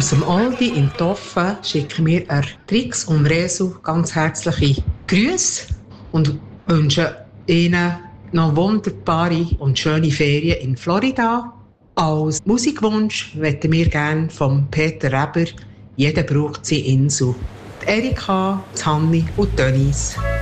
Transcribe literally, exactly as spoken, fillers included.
Aus dem Aldi in Toffen schicken wir an Trix und Resu ganz herzliche Grüße und wünschen Ihnen noch wunderbare und schöne Ferien in Florida. Als Musikwunsch möchten wir gerne von Peter Reber «Jeder braucht seine Insel». Die Erika, die Hanni und Denise.